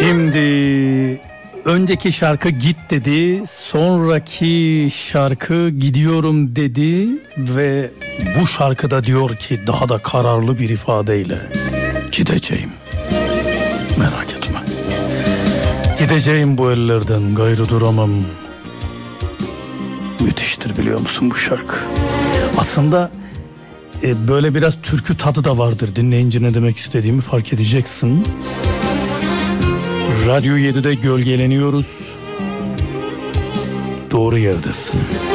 Şimdi önceki şarkı git dedi, sonraki şarkı gidiyorum dedi ve bu şarkıda diyor ki daha da kararlı bir ifadeyle gideceğim. Merak etme. Gideceğim bu ellerden, gayrı duramam. Müthiştir, biliyor musun bu şarkı? Aslında böyle biraz türkü tadı da vardır. Dinleyince ne demek istediğimi fark edeceksin. Radyo 7'de gölgeleniyoruz. Doğru yerdesin.